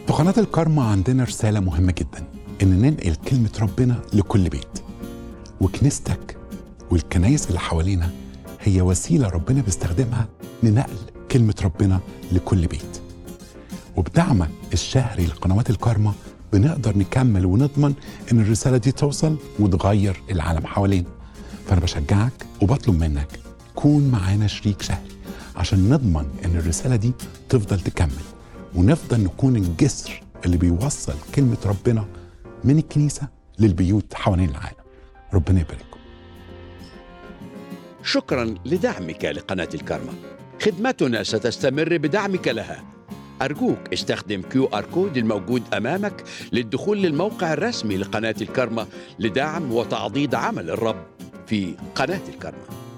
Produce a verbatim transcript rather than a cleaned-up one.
في قناة الكارما عندنا رسالة مهمة جدا، إن ننقل كلمة ربنا لكل بيت. وكنيستك والكنايس اللي حوالينا هي وسيلة ربنا بيستخدمها لنقل كلمة ربنا لكل بيت. وبدعمك الشهري لقنوات الكارما بنقدر نكمل ونضمن إن الرسالة دي توصل وتغير العالم حوالينا. فأنا بشجعك وبطلب منك كون معانا شريك شهري عشان نضمن إن الرسالة دي تفضل تكمل، ونفضل نكون الجسر اللي بيوصل كلمة ربنا من الكنيسة للبيوت حوالين العالم. ربنا يبارككم. شكرا لدعمك لقناة الكارما. خدمتنا ستستمر بدعمك لها. أرجوك استخدم كيو آر كود الموجود أمامك للدخول للموقع الرسمي لقناة الكارما لدعم وتعضيد عمل الرب في قناة الكارما.